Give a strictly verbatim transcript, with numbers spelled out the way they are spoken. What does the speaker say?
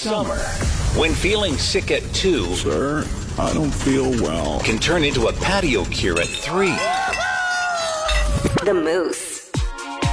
Summer, when feeling sick at two, Sir, I don't feel well, can turn into a patio cure at three. The Moose.